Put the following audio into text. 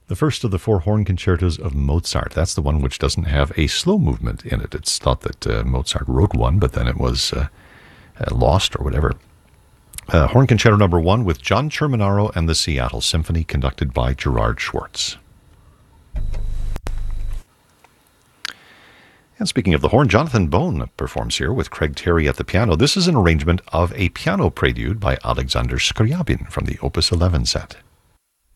The first of the four horn concertos of Mozart. That's the one which doesn't have a slow movement in it. It's thought that Mozart wrote one, but then it was lost or whatever. Horn Concerto Number 1 with John Cerminaro and the Seattle Symphony, conducted by Gerard Schwartz. And speaking of the horn, Jonathan Bone performs here with Craig Terry at the piano. This is an arrangement of a piano prelude by Alexander Scriabin from the Opus 11 set.